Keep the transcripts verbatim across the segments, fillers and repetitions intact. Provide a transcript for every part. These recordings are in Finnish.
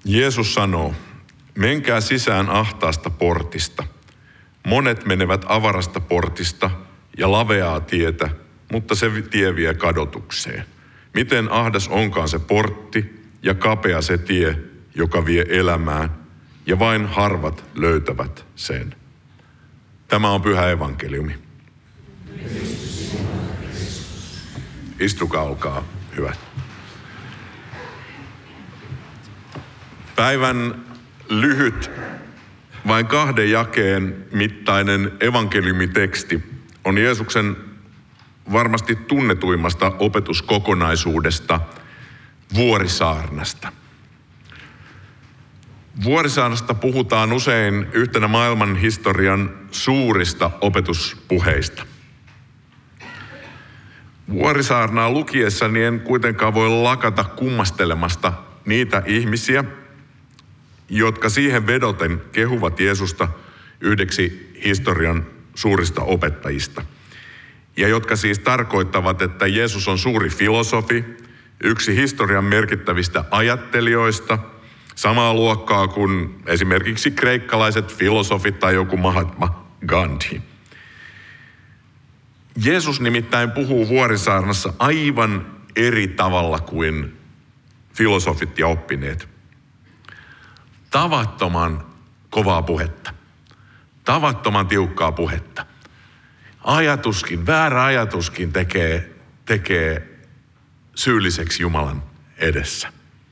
Jeesus sanoo, menkää sisään ahtaasta portista. Monet menevät avarasta portista ja laveaa tietä, mutta se tie vie kadotukseen. Miten ahdas onkaan se portti ja kapea se tie, joka vie elämään, ja vain harvat löytävät sen. Tämä on pyhä evankeliumi. Istukaa, olkaa hyvät. Päivän lyhyt, vain kahden jakeen mittainen evankeliumiteksti on Jeesuksen varmasti tunnetuimmasta opetuskokonaisuudesta, Vuorisaarnasta. Vuorisaarnasta puhutaan usein yhtenä maailman historian suurista opetuspuheista. Vuorisaarnaa lukiessani en kuitenkaan voi lakata kummastelemasta niitä ihmisiä, jotka siihen vedoten kehuvat Jeesusta yhdeksi historian suurista opettajista. Ja jotka siis tarkoittavat, että Jeesus on suuri filosofi, yksi historian merkittävistä ajattelijoista, samaa luokkaa kuin esimerkiksi kreikkalaiset filosofit tai joku Mahatma Gandhi. Jeesus nimittäin puhuu Vuorisaarnassa aivan eri tavalla kuin filosofit ja oppineet. Tavattoman kovaa puhetta. Tavattoman tiukkaa puhetta. Ajatuskin, väärä ajatuskin tekee, tekee syylliseksi Jumalan edessä.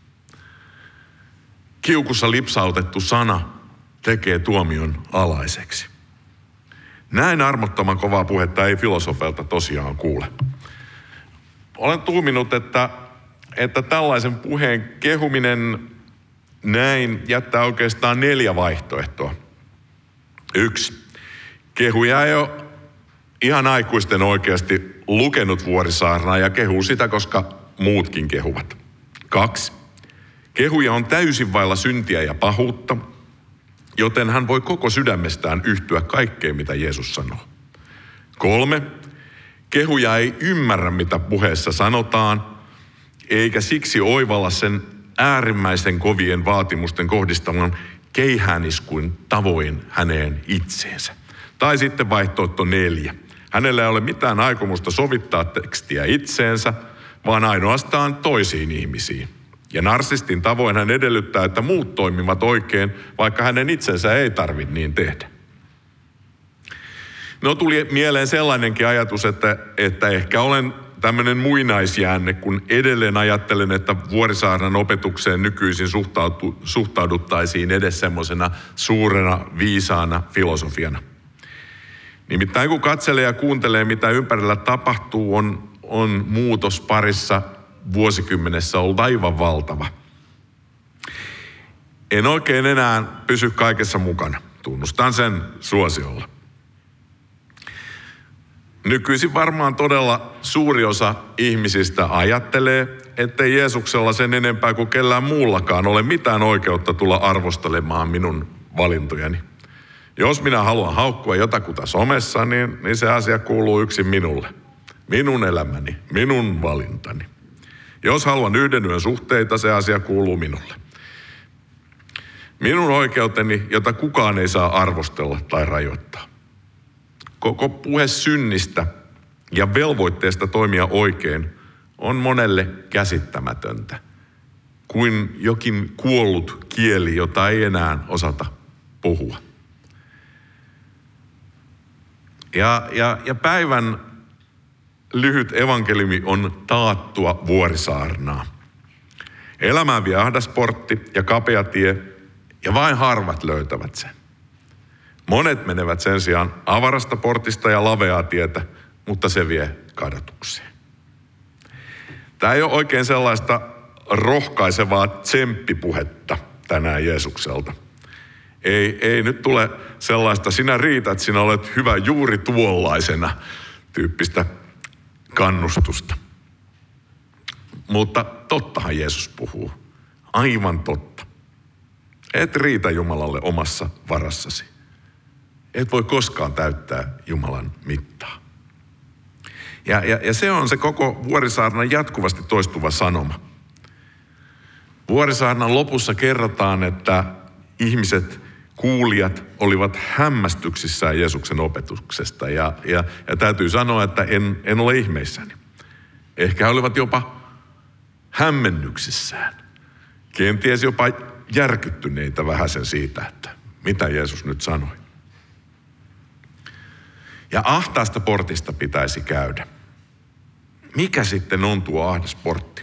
Kiukussa lipsautettu sana tekee tuomion alaiseksi. Näin armottoman kovaa puhetta ei filosofeilta tosiaan kuule. Olen tuuminut, että, että tällaisen puheen kehuminen näin jättää oikeastaan neljä vaihtoehtoa. Yksi. Kehuja ei ole ihan aikuisten oikeasti lukenut Vuorisaarnaa ja kehuu sitä, koska muutkin kehuvat. Kaksi. Kehuja on täysin vailla syntiä ja pahuutta, joten hän voi koko sydämestään yhtyä kaikkeen, mitä Jeesus sanoo. Kolme. Kehuja ei ymmärrä, mitä puheessa sanotaan, eikä siksi oivalla sen äärimmäisen kovien vaatimusten kohdistavan keihääniskuin tavoin häneen itseensä. Tai sitten vaihtoehto neljä. Hänellä ei ole mitään aikomusta sovittaa tekstiä itseensä, vaan ainoastaan toisiin ihmisiin. Ja narsistin tavoin hän edellyttää, että muut toimivat oikein, vaikka hänen itsensä ei tarvitse niin tehdä. No tuli mieleen sellainenkin ajatus, että, että ehkä olen tämmöinen muinaisjäänne, kun edelleen ajattelen, että Vuorisaarnan opetukseen nykyisin suhtautu, suhtauduttaisiin edes semmoisena suurena, viisaana filosofiana. Nimittäin kun katselee ja kuuntelee, mitä ympärillä tapahtuu, on, on muutos parissa vuosikymmenessä ollut aivan valtava. En oikein enää pysy kaikessa mukana. Tunnustan sen suosiolla. Nykyisin varmaan todella suuri osa ihmisistä ajattelee, ettei Jeesuksella sen enempää kuin kellään muullakaan ole mitään oikeutta tulla arvostelemaan minun valintojani. Jos minä haluan haukkua jotakuta somessa, niin, niin se asia kuuluu yksin minulle. Minun elämäni, minun valintani. Jos haluan yhden yön suhteita, se asia kuuluu minulle. Minun oikeuteni, jota kukaan ei saa arvostella tai rajoittaa. Koko puhe synnistä ja velvoitteesta toimia oikein on monelle käsittämätöntä. Kuin jokin kuollut kieli, jota ei enää osata puhua. Ja, ja, ja päivän lyhyt evankeliumi on taattua Vuorisaarnaa. Elämään vie ahdasportti ja kapea tie, ja vain harvat löytävät sen. Monet menevät sen sijaan avarasta portista ja laveaa tietä, mutta se vie kadotukseen. Tämä ei ole oikein sellaista rohkaisevaa tsemppipuhetta tänään Jeesukselta. Ei, ei nyt tule sellaista, sinä riität, sinä olet hyvä juuri tuollaisena tyyppistä kannustusta. Mutta tottahan Jeesus puhuu. Aivan totta. Et riitä Jumalalle omassa varassasi. Et voi koskaan täyttää Jumalan mittaa. Ja, ja, ja se on se koko Vuorisaarnan jatkuvasti toistuva sanoma. Vuorisaarnan lopussa kerrotaan, että ihmiset, kuulijat, olivat hämmästyksissään Jeesuksen opetuksesta. Ja, ja, ja täytyy sanoa, että en, en ole ihmeissäni. Ehkä he olivat jopa hämmennyksissään. Kenties jopa järkyttyneitä vähäsen siitä, että mitä Jeesus nyt sanoi. Ja ahtaasta portista pitäisi käydä. Mikä sitten on tuo ahdas portti?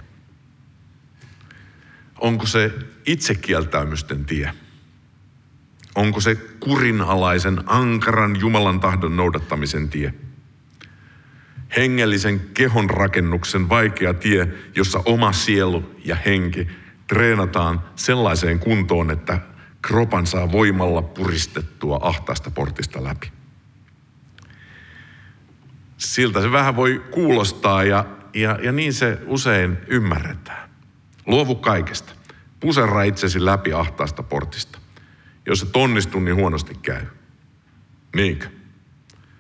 Onko se itsekieltäymysten tie? Onko se kurinalaisen, ankaran Jumalan tahdon noudattamisen tie? Hengellisen kehon rakennuksen vaikea tie, jossa oma sielu ja henki treenataan sellaiseen kuntoon, että kropan saa voimalla puristettua ahtaasta portista läpi. Siltä se vähän voi kuulostaa ja, ja, ja niin se usein ymmärretään. Luovu kaikesta. Puserra itsesi läpi ahtaasta portista. Jos et onnistu, niin huonosti käy. Niinkö?